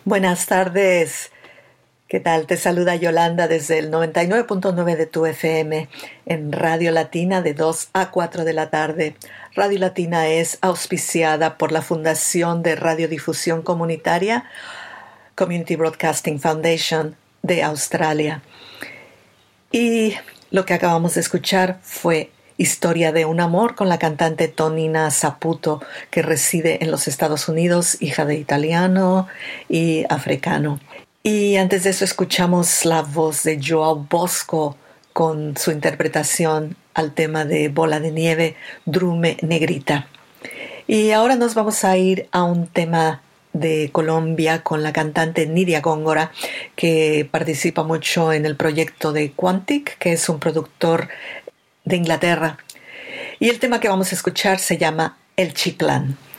Buenas tardes. ¿Qué tal? Te saluda Yolanda desde el 99.9 de tu FM en Radio Latina de 2 a 4 de la tarde. Radio Latina es auspiciada por la Fundación de Radiodifusión Comunitaria Community Broadcasting Foundation de Australia. Y lo que acabamos de escuchar fue Historia de un amor con la cantante Tonina Saputo, que reside en los Estados Unidos, hija de italiano y africano. Y antes de eso escuchamos la voz de Joao Bosco con su interpretación al tema de Bola de Nieve, Drume Negrita. Y ahora nos vamos a ir a un tema de Colombia con la cantante Nidia Góngora, que participa mucho en el proyecto de Quantic, que es un productor de Inglaterra. Y el tema que vamos a escuchar se llama El Chiclán.